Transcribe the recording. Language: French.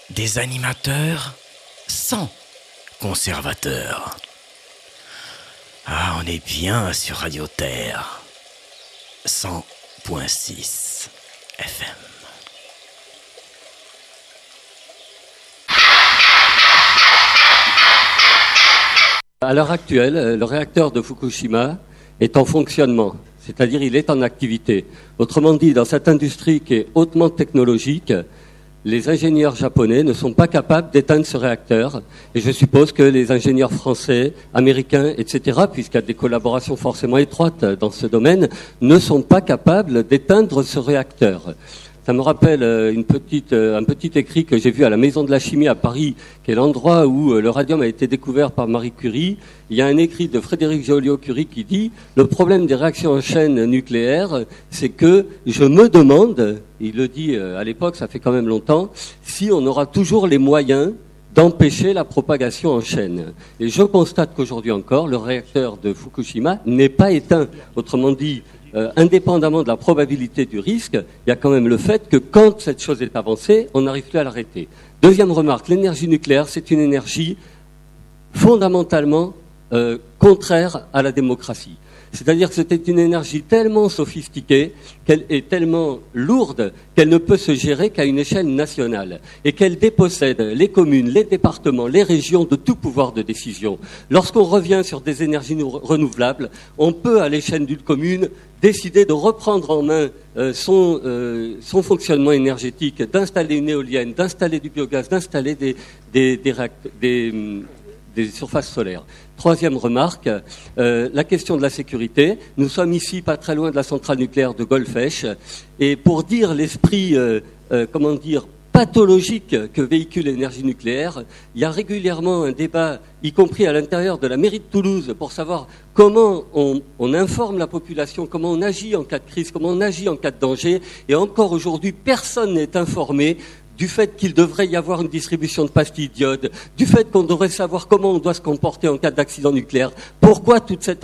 Des animateurs sans conservateurs. Ah, on est bien sur Radio Terre. 100.6 FM. À l'heure actuelle, le réacteur de Fukushima est en fonctionnement, c'est-à-dire il est en activité. Autrement dit, dans cette industrie qui est hautement technologique, les ingénieurs japonais ne sont pas capables d'éteindre ce réacteur. Et je suppose que les ingénieurs français, américains, etc., puisqu'il y a des collaborations forcément étroites dans ce domaine, ne sont pas capables d'éteindre ce réacteur. Ça me rappelle un petit écrit que j'ai vu à la Maison de la Chimie à Paris, qui est l'endroit où le radium a été découvert par Marie Curie. Il y a un écrit de Frédéric Joliot-Curie qui dit « Le problème des réactions en chaîne nucléaires, c'est que je me demande, il le dit à l'époque, ça fait quand même longtemps, si on aura toujours les moyens d'empêcher la propagation en chaîne. » Et je constate qu'aujourd'hui encore, le réacteur de Fukushima n'est pas éteint. Autrement dit, indépendamment de la probabilité du risque, il y a quand même le fait que quand cette chose est avancée, on n'arrive plus à l'arrêter. Deuxième remarque, l'énergie nucléaire, c'est une énergie fondamentalement contraire à la démocratie. C'est-à-dire que c'était une énergie tellement sophistiquée, qu'elle est tellement lourde, qu'elle ne peut se gérer qu'à une échelle nationale, et qu'elle dépossède les communes, les départements, les régions de tout pouvoir de décision. Lorsqu'on revient sur des énergies renouvelables, on peut, à l'échelle d'une commune, décider de reprendre en main son fonctionnement énergétique, d'installer une éolienne, d'installer du biogaz, d'installer des surfaces solaires. Troisième remarque, la question de la sécurité. Nous sommes ici pas très loin de la centrale nucléaire de Golfech, et pour dire l'esprit, pathologique que véhicule l'énergie nucléaire, il y a régulièrement un débat, y compris à l'intérieur de la mairie de Toulouse, pour savoir comment on informe la population, comment on agit en cas de crise, comment on agit en cas de danger, et encore aujourd'hui, personne n'est informé du fait qu'il devrait y avoir une distribution de pastilles d'iode, du fait qu'on devrait savoir comment on doit se comporter en cas d'accident nucléaire. Pourquoi toute cette